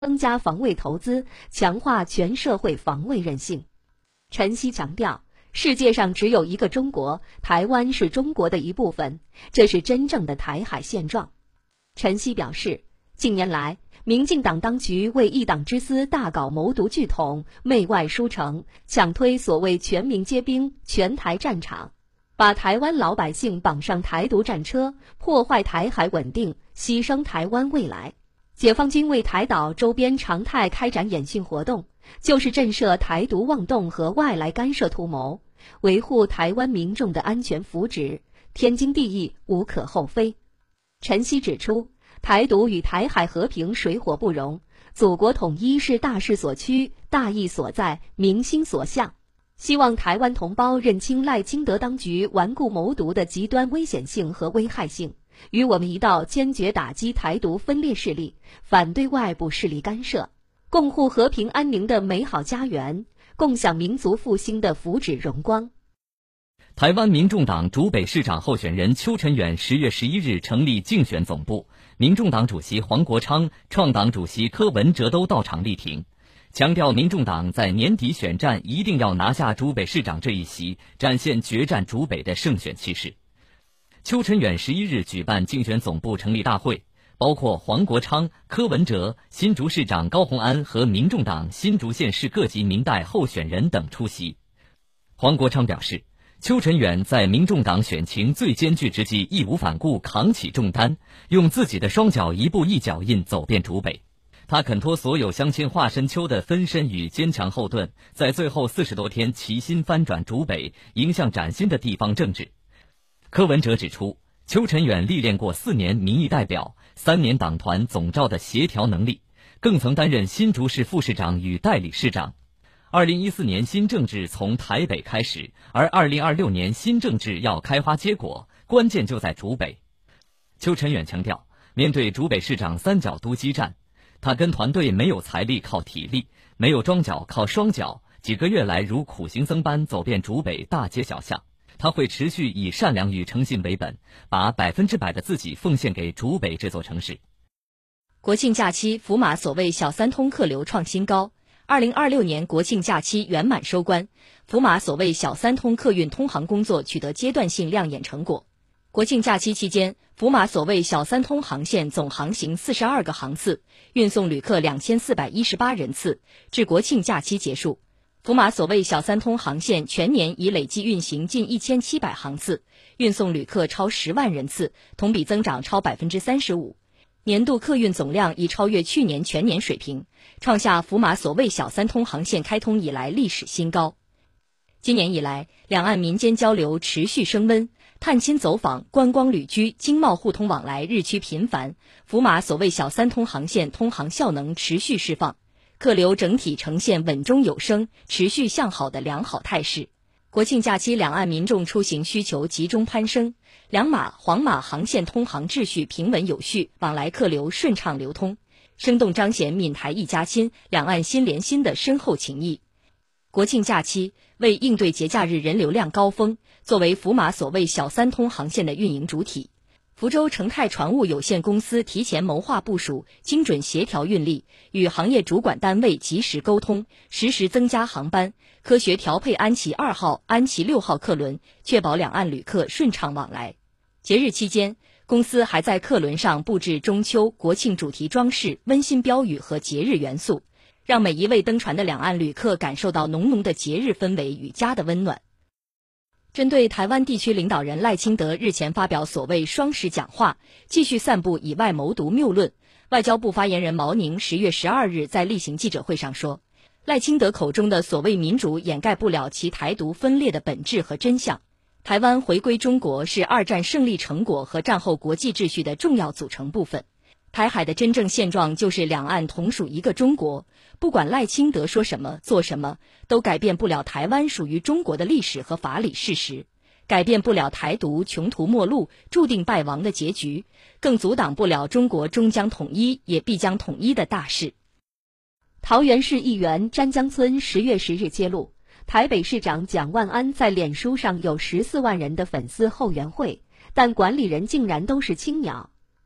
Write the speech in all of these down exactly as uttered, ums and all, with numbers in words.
增加防卫投资，强化全社会防卫韧性。陈希强调，世界上只有一个中国，台湾是中国的一部分，这是真正的台海现状。陈希表示，近年来，民进党当局为一党之私大搞谋独聚统、媚外输城，强推所谓全民皆兵、全台战场，把台湾老百姓绑上台独战车，破坏台海稳定，牺牲台湾未来。解放军为台岛周边常态开展演训活动，就是震慑台独妄动和外来干涉图谋，维护台湾民众的安全福祉，天经地义，无可厚非。陈希指出，台独与台海和平水火不容，祖国统一是大势所趋、大义所在、民心所向。希望台湾同胞认清赖清德当局顽固谋独的极端危险性和危害性，与我们一道坚决打击台独分裂势力，反对外部势力干涉，共护和平安宁的美好家园，共享民族复兴的福祉荣光。 台湾民众党竹北市长候选人邱成远十月十一日成立竞选总部，民众党主席黄国昌、创党主席柯文哲都到场力挺，强调民众党在年底选战一定要拿下竹北市长这一席，展现决战竹北的胜选气势。邱成远十一日举办竞选总部成立大会，包括黄国昌、柯文哲、新竹市长高虹安和民众党新竹县市各级民代候选人等出席。黄国昌表示，邱成远在民众党选情最艰巨之际义无反顾扛起重担，用自己的双脚一步一脚印走遍竹北。他肯托所有乡亲化身邱的分身与坚强后盾，在最后四十多天齐心翻转竹北，迎向崭新的地方政治。柯文哲指出，邱成远历练过四年民意代表、三年党团总召的协调能力，更曾担任新竹市副市长与代理市长。二零一四年新政治从台北开始，而二零二六年新政治要开花结果，关键就在竹北。邱成远强调，面对竹北市长三角都激战，他跟团队没有财力靠体力，没有庄脚靠双脚，几个月来如苦行僧般走遍竹北大街小巷。他会持续以善良与诚信为本，把百分之百的自己奉献给竹北这座城市。 国庆假期，福马所谓小三通客流创新高。二零二六年国庆假期圆满收官，福马所谓小三通客运通航工作取得阶段性亮眼成果。国庆假期期间，福马所谓小三通航线总航行四十二个航次，运送旅客两千四百一十八人次。至国庆假期结束，福马所谓小三通航线全年已累计运行近一千七百航次，运送旅客超十万人次，同比增长超百分之三十五。年度客运总量已超越去年全年水平，创下福马所谓小三通航线开通以来历史新高。今年以来，两岸民间交流持续升温，探亲走访、观光旅居、经贸互通往来日趋频繁，福马所谓小三通航线通航效能持续释放，客流整体呈现稳中有升、持续向好的良好态势。国庆假期两岸民众出行需求集中攀升，两马、黄马航线通航秩序平稳有序，往来客流顺畅流通，生动彰显闽台一家亲、两岸心连心的深厚情谊。国庆假期为应对节假日人流量高峰，作为福马所谓小三通航线的运营主体，福州成泰船务有限公司提前谋划部署，精准协调运力，与行业主管单位及时沟通，实时增加航班，科学调配安琪二号、安琪六号客轮，确保两岸旅客顺畅往来。节日期间，公司还在客轮上布置中秋、国庆主题装饰、温馨标语和节日元素，让每一位登船的两岸旅客感受到浓浓的节日氛围与家的温暖。针对台湾地区领导人赖清德日前发表所谓双十讲话，继续散布以外谋独谬论，外交部发言人毛宁十月十二日在例行记者会上说，赖清德口中的所谓民主掩盖不了其台独分裂的本质和真相。台湾回归中国是二战胜利成果和战后国际秩序的重要组成部分。台海的真正现状就是两岸同属一个中国，不管赖清德说什么做什么，都改变不了台湾属于中国的历史和法理事实，改变不了台独穷途末路、注定败亡的结局，更阻挡不了中国终将统一也必将统一的大势。 桃园市议员詹江村十月十日揭露，台北市长蒋万安在脸书上有十四万人的粉丝后援会，但管理人竟然都是青鸟。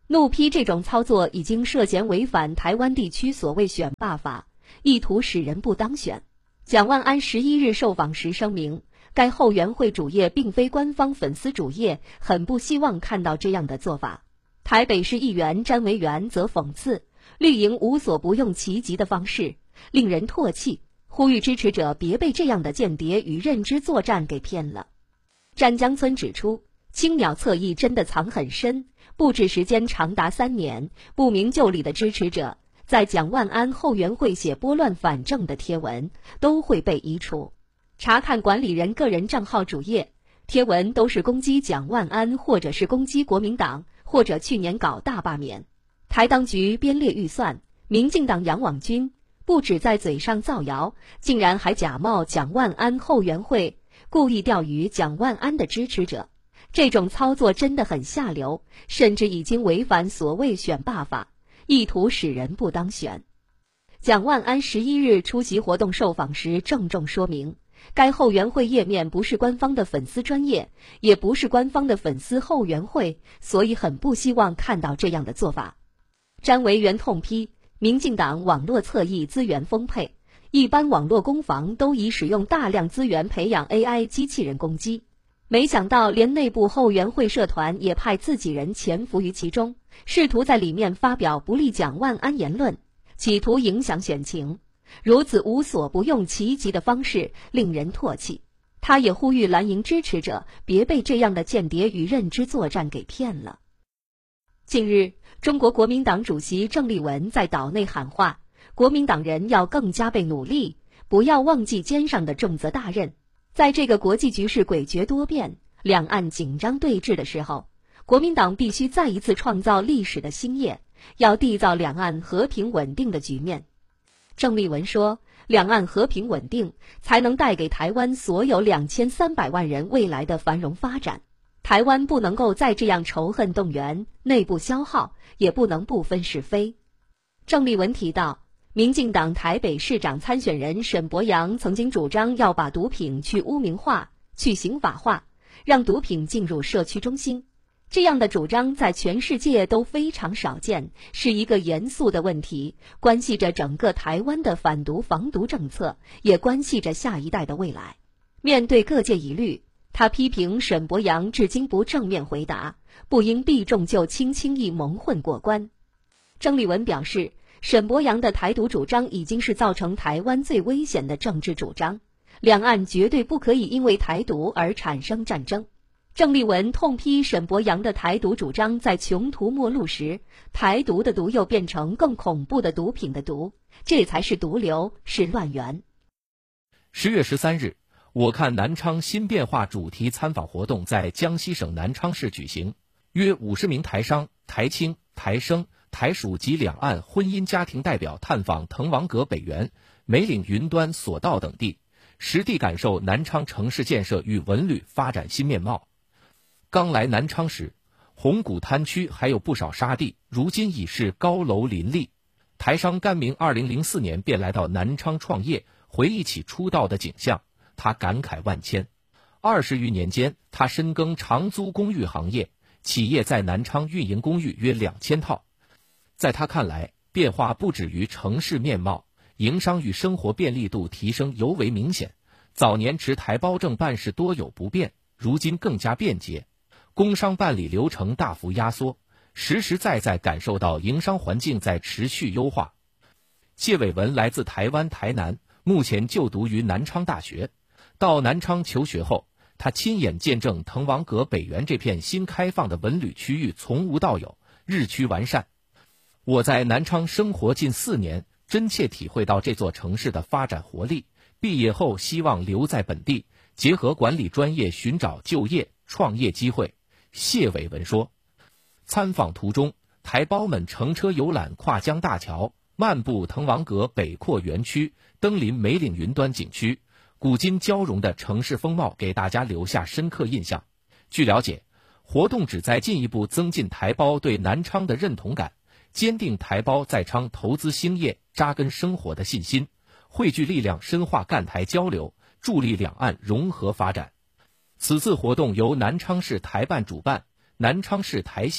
怒批这种操作已经涉嫌违反台湾地区所谓选罢法，意图使人不当选。蒋万安十一日受访时声明，该后援会主页并非官方粉丝主页，很不希望看到这样的做法。台北市议员詹维元则讽刺绿营无所不用其极的方式，令人唾弃，呼吁支持者别被这样的间谍与认知作战给骗了。詹江村指出，青鸟侧翼真的藏很深，布置时间长达三年，不明就里的支持者在蒋万安后援会写拨乱反正的贴文都会被移除。查看管理人个人账号主页，贴文都是攻击蒋万安，或者是攻击国民党，或者去年搞大罢免。台当局编列预算，民进党养网军不止在嘴上造谣，竟然还假冒蒋万安后援会，故意钓鱼蒋万安的支持者。这种操作真的很下流，甚至已经违反所谓选罢法，意图使人不当选。蒋万安十一日出席活动受访时郑重说明，该后援会页面不是官方的粉丝专页，也不是官方的粉丝后援会，所以很不希望看到这样的做法。詹维元痛批民进党网络侧翼资源丰沛，一般网络攻防都已使用大量资源培养 A I 机器人攻击，没想到连内部后援会社团也派自己人潜伏于其中，试图在里面发表不利蒋万安言论，企图影响选情。如此无所不用其极的方式令人唾弃。他也呼吁蓝营支持者别被这样的间谍与认知作战给骗了。近日，中国国民党主席郑丽文在岛内喊话，国民党人要更加倍努力，不要忘记肩上的重责大任。在这个国际局势诡谲多变、两岸紧张对峙的时候，国民党必须再一次创造历史的新业，要缔造两岸和平稳定的局面。郑丽文说，两岸和平稳定才能带给台湾所有两千三百万人未来的繁荣发展。台湾不能够再这样仇恨动员、内部消耗，也不能不分是非。郑丽文提到，民进党台北市长参选人沈伯洋曾经主张要把毒品去污名化、去刑法化，让毒品进入社区中心。这样的主张在全世界都非常少见，是一个严肃的问题，关系着整个台湾的反毒防毒政策，也关系着下一代的未来。面对各界疑虑，他批评沈伯洋至今不正面回答，不应避重就轻，轻易蒙混过关。郑丽文表示，沈伯洋的台独主张已经是造成台湾最危险的政治主张，两岸绝对不可以因为台独而产生战争。郑丽文痛批沈伯洋的台独主张在穷途末路时，台独的毒又变成更恐怖的毒品的毒，这才是毒瘤，是乱源。 十月十三日，我看南昌新变化主题参访活动在江西省南昌市举行，约五十名台商、台青、台生、台属及两岸婚姻家庭代表探访滕王阁北园、梅岭云端索道等地，实地感受南昌城市建设与文旅发展新面貌。刚来南昌时，红谷滩区还有不少沙地，如今已是高楼林立。台商甘明二零零四年便来到南昌创业，回忆起出道的景象，他感慨万千。二十余年间，他深耕长租公寓行业，企业在南昌运营公寓约两千套。在他看来，变化不止于城市面貌，营商与生活便利度提升尤为明显。早年持台胞证办事多有不便，如今更加便捷。工商办理流程大幅压缩，实实在在感受到营商环境在持续优化。谢伟文来自台湾台南，目前就读于南昌大学。到南昌求学后，他亲眼见证滕王阁北园这片新开放的文旅区域从无到有，日趋完善。我在南昌生活近四年，真切体会到这座城市的发展活力。毕业后希望留在本地，结合管理专业寻找就业、创业机会。谢伟文说，参访途中，台胞们乘车游览跨江大桥，漫步滕王阁北扩园区，登临梅岭云端景区，古今交融的城市风貌给大家留下深刻印象。据了解，活动旨在进一步增进台胞对南昌的认同感，坚定台胞在昌投资兴业、扎根生活的信心，汇聚力量深化赣台交流，助力两岸融合发展。此次活动由南昌市台办主办，南昌市台协、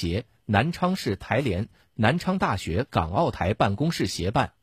南昌市台联、南昌大学港澳台办公室协办，